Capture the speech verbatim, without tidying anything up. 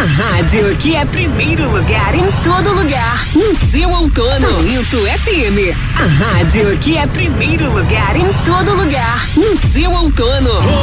rádio que é primeiro lugar em todo lugar. No seu outono. Momento F M. A rádio que é primeiro lugar em todo lugar. No seu outono.